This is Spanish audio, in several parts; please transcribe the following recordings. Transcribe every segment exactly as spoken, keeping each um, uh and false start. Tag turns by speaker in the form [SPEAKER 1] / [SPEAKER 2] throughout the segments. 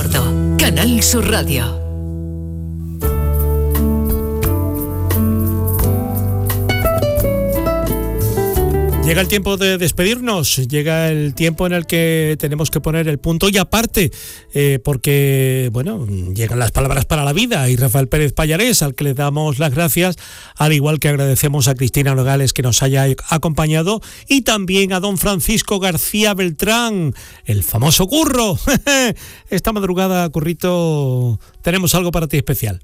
[SPEAKER 1] bordo. Canal Sur Radio.
[SPEAKER 2] Llega el tiempo de despedirnos, llega el tiempo en el que tenemos que poner el punto y aparte, eh, porque, bueno, llegan las palabras para la vida y Rafael Pérez Pallarés, al que le damos las gracias, al igual que agradecemos a Cristina Nogales que nos haya acompañado y también a don Francisco García Beltrán, el famoso Curro. Esta madrugada, Currito, tenemos algo para ti especial.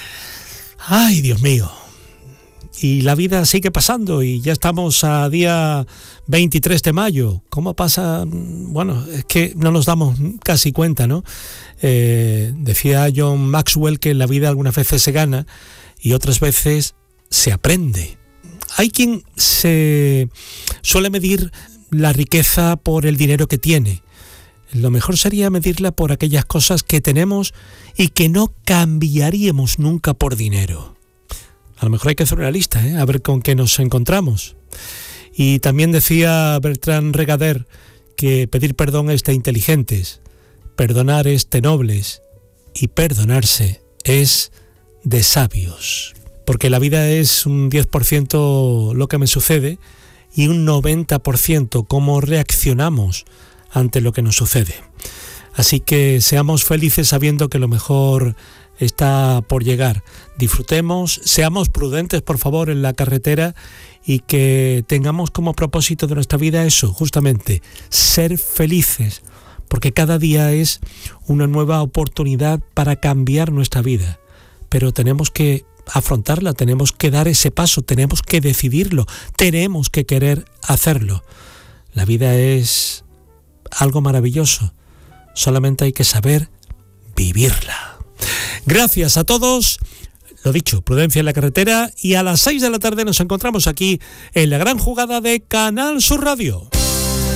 [SPEAKER 2] Ay, Dios mío. Y la vida sigue pasando y ya estamos a día veintitrés de mayo. ¿Cómo pasa? Bueno, es que no nos damos casi cuenta, ¿no? Eh, decía John Maxwell que en la vida algunas veces se gana y otras veces se aprende. Hay quien se suele medir la riqueza por el dinero que tiene. Lo mejor sería medirla por aquellas cosas que tenemos y que no cambiaríamos nunca por dinero. A lo mejor hay que hacer una lista, ¿eh? A ver con qué nos encontramos. Y también decía Bertrand Regader que pedir perdón es de inteligentes, perdonar es de nobles y perdonarse es de sabios. Porque la vida es un diez por ciento lo que me sucede y un noventa por ciento cómo reaccionamos ante lo que nos sucede. Así que seamos felices sabiendo que lo mejor está por llegar. Disfrutemos, seamos prudentes, por favor, en la carretera y que tengamos como propósito de nuestra vida eso, justamente, ser felices, porque cada día es una nueva oportunidad para cambiar nuestra vida. Pero tenemos que afrontarla, tenemos que dar ese paso, tenemos que decidirlo, tenemos que querer hacerlo. La vida es algo maravilloso, solamente hay que saber vivirla. Gracias a todos, lo dicho, prudencia en la carretera y a las seis de la tarde nos encontramos aquí en la gran jugada de Canal Sur Radio.